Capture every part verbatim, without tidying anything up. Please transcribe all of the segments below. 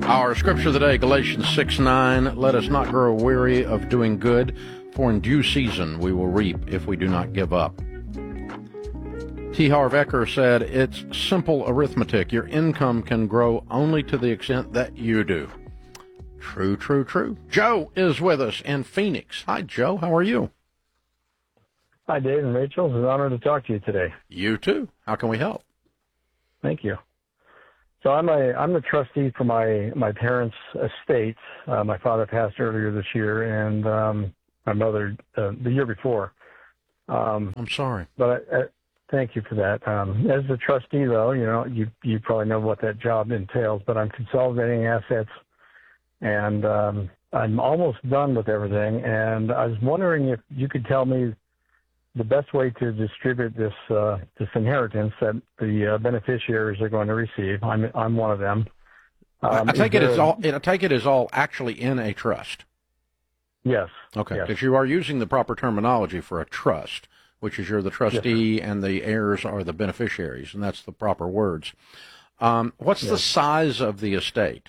Our scripture of the day, Galatians six nine, let us not grow weary of doing good, for in due season we will reap if we do not give up. T. Harv Eker said, it's simple arithmetic. Your income can grow only to the extent that you do. True, true, true. Joe is with us in Phoenix. Hi, Joe. How are you? Hi, Dave and Rachel. It's an honor to talk to you today. You too. How can we help? Thank you. So I'm a I'm the trustee for my my parents' estate. Uh, my father passed earlier this year, and um, my mother uh, the year before. Um, I'm sorry, but I, I, thank you for that. Um, as a trustee, though, you know you you probably know what that job entails. But I'm consolidating assets, and um, I'm almost done with everything. And I was wondering if you could tell me the best way to distribute this uh, this inheritance that the uh, beneficiaries are going to receive. I'm I'm one of them. Um, I take it there, is all. I take it is all actually in a trust. Yes. Okay, because yes. you are using the proper terminology for a trust, which is you're the trustee yes, and the heirs are the beneficiaries, and that's the proper words. Um, what's yes. the size of the estate?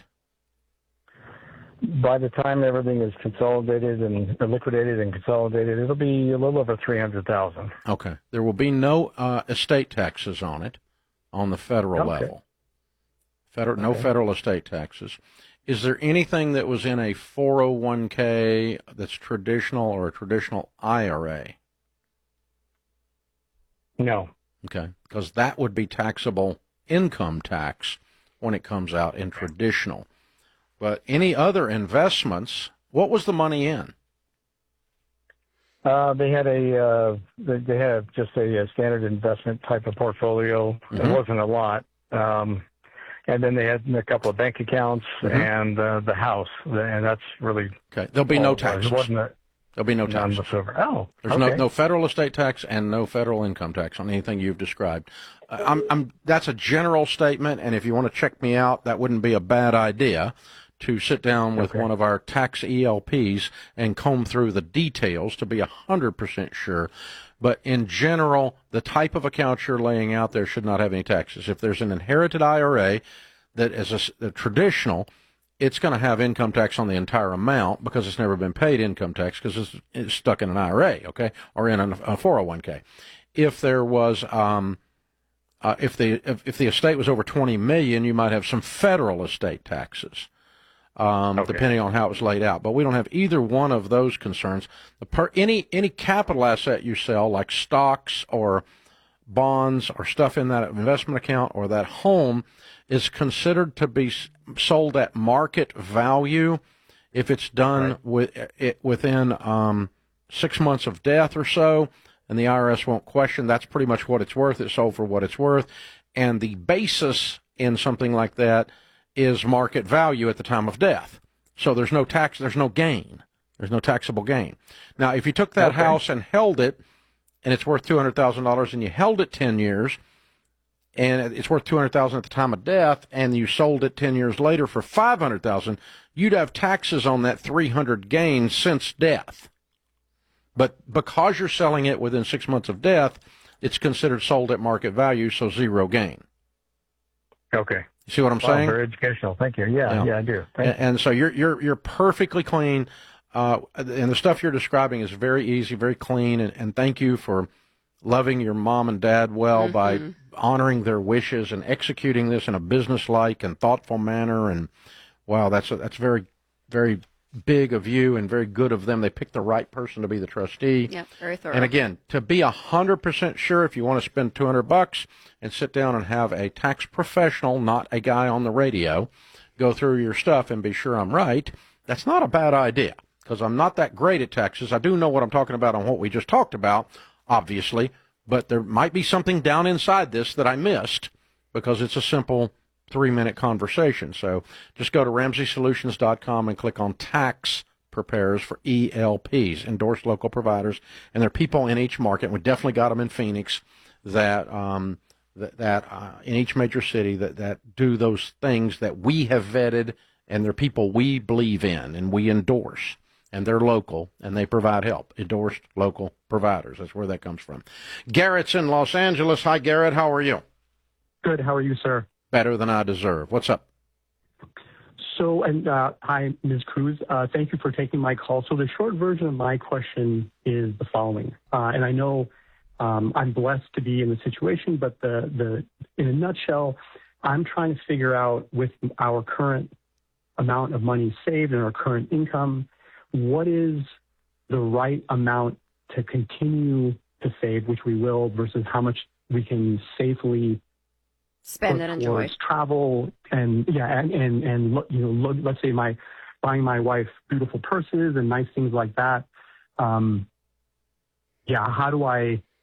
By the time everything is consolidated and or liquidated and consolidated, it'll be a little over three hundred thousand. Okay. There will be no uh, estate taxes on it, on the federal okay. level. Federal, okay. No federal estate taxes. Is there anything that was in a four oh one k that's traditional or a traditional I R A? No. Okay. Because that would be taxable income tax when it comes out in traditional. But any other investments, what was the money in? Uh, they had a uh, they, they had just a, a standard investment type of portfolio. Mm-hmm. It wasn't a lot, um, and then they had a couple of bank accounts mm-hmm. and uh, the house, and that's really okay. There'll be no taxes. It wasn't a, There'll be no taxes. Oh, there's okay. no no federal estate tax and no federal income tax on anything you've described. Uh, I'm I'm that's a general statement, and if you want to check me out, that wouldn't be a bad idea. To sit down with okay. one of our tax E L Ps and comb through the details to be one hundred percent sure. But in general, the type of account you're laying out there should not have any taxes. If there's an inherited I R A that is a, a traditional, it's going to have income tax on the entire amount because it's never been paid income tax because it's, it's stuck in an I R A, okay, or in a, a four oh one k. If there was, um, uh, if the if, if the estate was over twenty million dollars, you might have some federal estate taxes. Um, okay. Depending on how it was laid out. But we don't have either one of those concerns. The per, any any capital asset you sell, like stocks or bonds or stuff in that investment account or that home, is considered to be sold at market value if it's done right. with it within um, six months of death or so, and the I R S won't question. That's pretty much what it's worth. It's sold for what it's worth. And the basis in something like that is market value at the time of death. So there's no tax, there's no gain. There's no taxable gain. Now, if you took that okay. house and held it, and it's worth two hundred thousand dollars, and you held it ten years, and it's worth two hundred thousand dollars at the time of death, and you sold it ten years later for five hundred thousand dollars, you'd have taxes on that three hundred thousand dollars gain since death. But because you're selling it within six months of death, it's considered sold at market value, so zero gain. Okay. You see what I'm wow, saying? Very educational. Thank you. Yeah, yeah, yeah I do. Thank and, and so you're you're you're perfectly clean, uh, and the stuff you're describing is very easy, very clean. And, and thank you for loving your mom and dad well mm-hmm. by honoring their wishes and executing this in a business-like and thoughtful manner. And wow, that's a, that's very very big of you and very good of them. They picked the right person to be the trustee. Yep, very thorough. And again, to be a hundred percent sure, if you want to spend two hundred bucks and sit down and have a tax professional, not a guy on the radio, go through your stuff and be sure I'm right, that's not a bad idea because I'm not that great at taxes. I do know what I'm talking about on what we just talked about, obviously, but there might be something down inside this that I missed because it's a simple three-minute conversation. So just go to Ramsey Solutions dot com and click on Tax Preparers for E L Ps, endorsed local providers, and there are people in each market. We definitely got them in Phoenix that um, that, that uh, in each major city that, that do those things that we have vetted, and they're people we believe in and we endorse, and they're local, and they provide help. Endorsed local providers. That's where that comes from. Garrett's in Los Angeles. Hi, Garrett. How are you? Good. How are you, sir? Better than I deserve. What's up? So, and uh, hi, Miz Cruz. Uh, thank you for taking my call. So the short version of my question is the following. Uh, and I know um, I'm blessed to be in the situation, but the, the in a nutshell, I'm trying to figure out with our current amount of money saved and our current income, what is the right amount to continue to save, which we will, versus how much we can safely spend and enjoy travel and yeah and and and you know look, let's say my buying my wife beautiful purses and nice things like that. Um, yeah, how do I